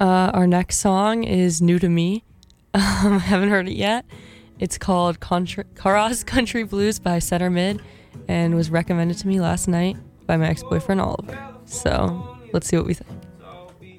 Our next song is new to me. I haven't heard it yet. It's called Cross Country Blues by Center Mid and was recommended to me last night by my ex-boyfriend Oliver. So let's see what we think.